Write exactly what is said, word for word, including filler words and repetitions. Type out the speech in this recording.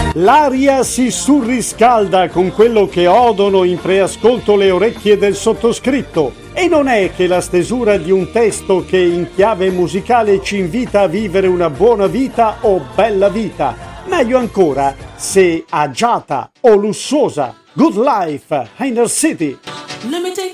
L'aria si surriscalda con quello che odono in preascolto le orecchie del sottoscritto. E non è che la stesura di un testo che in chiave musicale ci invita a vivere una buona vita o bella vita. Meglio ancora, se agiata o lussuosa. Good Life, Inner City.